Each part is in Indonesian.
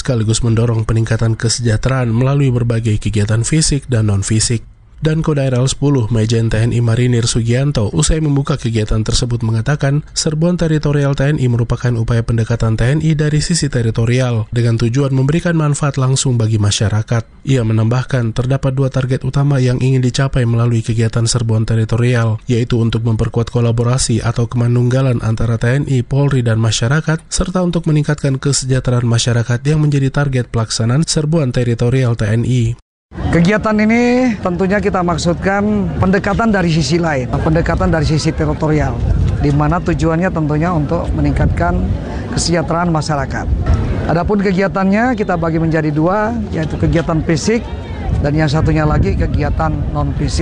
sekaligus mendorong peningkatan kesejahteraan melalui berbagai kegiatan fisik dan non-fisik. Dan Kodaeral 10 Majen TNI Marinir Sugianto usai membuka kegiatan tersebut mengatakan serbuan teritorial TNI merupakan upaya pendekatan TNI dari sisi teritorial dengan tujuan memberikan manfaat langsung bagi masyarakat. Ia menambahkan terdapat 2 target utama yang ingin dicapai melalui kegiatan serbuan teritorial, yaitu untuk memperkuat kolaborasi atau kemanunggalan antara TNI, Polri, dan masyarakat, serta untuk meningkatkan kesejahteraan masyarakat yang menjadi target pelaksanaan serbuan teritorial TNI. Kegiatan ini tentunya kita maksudkan pendekatan dari sisi lain, pendekatan dari sisi teritorial, di mana tujuannya tentunya untuk meningkatkan kesejahteraan masyarakat. Adapun kegiatannya kita bagi menjadi 2, yaitu kegiatan fisik dan yang satunya lagi kegiatan non-fisik.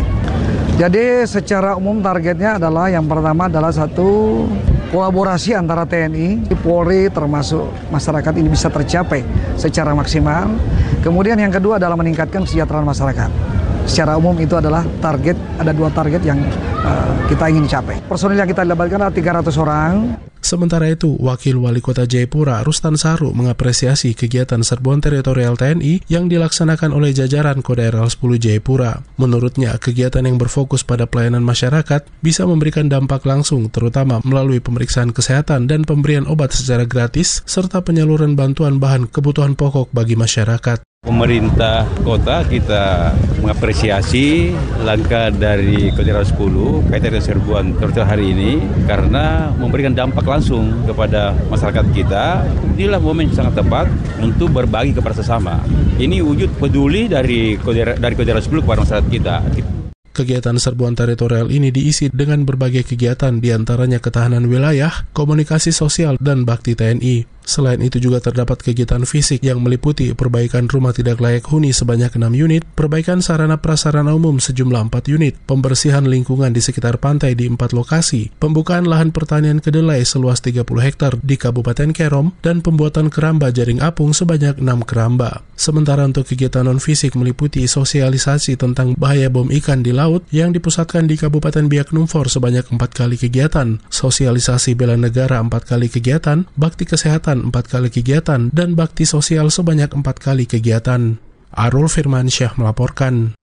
Jadi secara umum targetnya adalah yang pertama adalah satu kolaborasi antara TNI, Polri termasuk masyarakat ini bisa tercapai secara maksimal. Kemudian yang kedua adalah meningkatkan kesejahteraan masyarakat. Secara umum itu adalah target, ada 2 target yang kita ingin capai. Personil yang kita libatkan adalah 300 orang. Sementara itu, Wakil Wali Kota Jayapura, Rustan Saru, mengapresiasi kegiatan serbuan teritorial TNI yang dilaksanakan oleh jajaran Kodaeral 10 Jayapura. Menurutnya, kegiatan yang berfokus pada pelayanan masyarakat bisa memberikan dampak langsung, terutama melalui pemeriksaan kesehatan dan pemberian obat secara gratis, serta penyaluran bantuan bahan kebutuhan pokok bagi masyarakat. Pemerintah kota kita mengapresiasi langkah dari Kodaeral 10 kaitan dengan serbuan teritorial hari ini karena memberikan dampak langsung kepada masyarakat kita. Inilah momen yang sangat tepat untuk berbagi kepada sesama. Ini wujud peduli dari Kodaeral 10 kepada masyarakat kita. Kegiatan serbuan teritorial ini diisi dengan berbagai kegiatan, diantaranya ketahanan wilayah, komunikasi sosial, dan bakti TNI. Selain itu juga terdapat kegiatan fisik yang meliputi perbaikan rumah tidak layak huni sebanyak 6 unit, perbaikan sarana prasarana umum sejumlah 4 unit, pembersihan lingkungan di sekitar pantai di 4 lokasi, pembukaan lahan pertanian kedelai seluas 30 hektar di Kabupaten Kerom, dan pembuatan keramba jaring apung sebanyak 6 keramba. Sementara untuk kegiatan non-fisik meliputi sosialisasi tentang bahaya bom ikan di laut yang dipusatkan di Kabupaten Biak Numfor sebanyak 4 kali kegiatan, sosialisasi bela negara 4 kali kegiatan, bakti kesehatan 4 kali kegiatan, dan bakti sosial sebanyak 4 kali kegiatan. Arul Firmansyah melaporkan.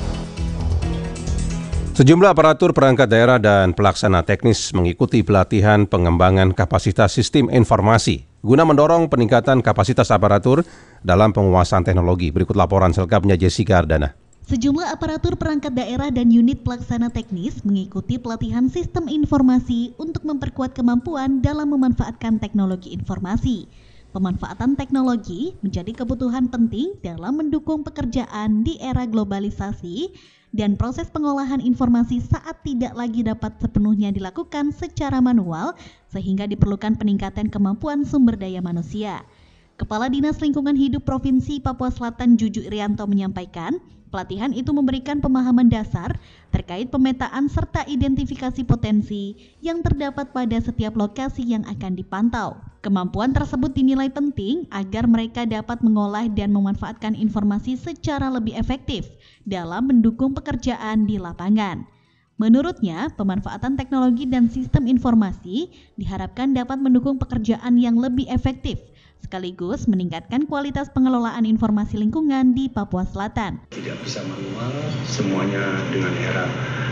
Sejumlah aparatur perangkat daerah dan pelaksana teknis mengikuti pelatihan pengembangan kapasitas sistem informasi guna mendorong peningkatan kapasitas aparatur dalam penguasaan teknologi. Berikut laporan selengkapnya Jessica Ardana. Sejumlah aparatur perangkat daerah dan unit pelaksana teknis mengikuti pelatihan sistem informasi untuk memperkuat kemampuan dalam memanfaatkan teknologi informasi. Pemanfaatan teknologi menjadi kebutuhan penting dalam mendukung pekerjaan di era globalisasi dan proses pengolahan informasi saat tidak lagi dapat sepenuhnya dilakukan secara manual sehingga diperlukan peningkatan kemampuan sumber daya manusia. Kepala Dinas Lingkungan Hidup Provinsi Papua Selatan Juju Irianto menyampaikan, pelatihan itu memberikan pemahaman dasar terkait pemetaan serta identifikasi potensi yang terdapat pada setiap lokasi yang akan dipantau. Kemampuan tersebut dinilai penting agar mereka dapat mengolah dan memanfaatkan informasi secara lebih efektif dalam mendukung pekerjaan di lapangan. Menurutnya, pemanfaatan teknologi dan sistem informasi diharapkan dapat mendukung pekerjaan yang lebih efektif sekaligus meningkatkan kualitas pengelolaan informasi lingkungan di Papua Selatan. Tidak bisa manual, semuanya dengan era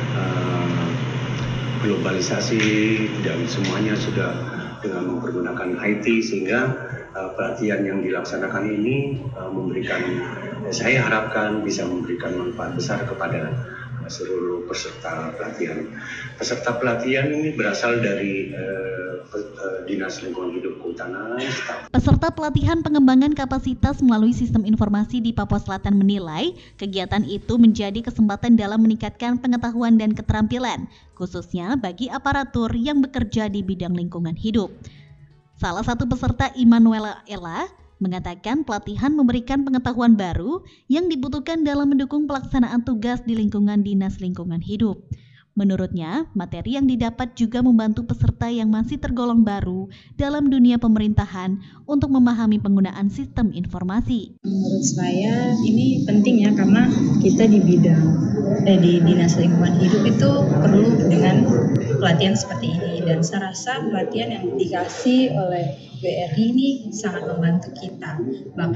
globalisasi dan semuanya sudah dengan mempergunakan IT sehingga pelatihan yang dilaksanakan ini saya harapkan bisa memberikan manfaat besar kepada seluruh peserta pelatihan. Peserta pelatihan ini berasal dari Dinas Lingkungan Hidup Kehutanan. Peserta pelatihan pengembangan kapasitas melalui sistem informasi di Papua Selatan menilai kegiatan itu menjadi kesempatan dalam meningkatkan pengetahuan dan keterampilan, khususnya bagi aparatur yang bekerja di bidang lingkungan hidup. Salah satu peserta, Immanuela Ella, mengatakan pelatihan memberikan pengetahuan baru yang dibutuhkan dalam mendukung pelaksanaan tugas di lingkungan Dinas Lingkungan Hidup. Menurutnya, materi yang didapat juga membantu peserta yang masih tergolong baru dalam dunia pemerintahan untuk memahami penggunaan sistem informasi. Menurut saya ini penting ya, karena kita di bidang di Dinas Lingkungan Hidup itu perlu dengan pelatihan seperti ini, dan saya rasa pelatihan yang dikasih oleh BRI ini sangat membantu kita.